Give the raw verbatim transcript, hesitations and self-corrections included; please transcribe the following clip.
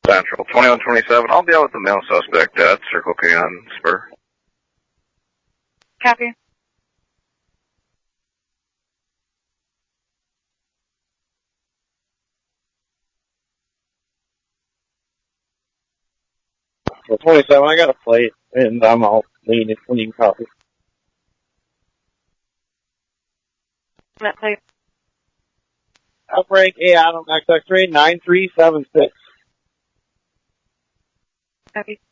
Central. twenty-one twenty-seven, I'll deal with the male suspect at Circle K on Spur. Copy. Well, twenty-seven, I got a plate, and I'm all lean and clean copy. That plate. Outbreak A Adam X X-ray nine three seven six. Copy.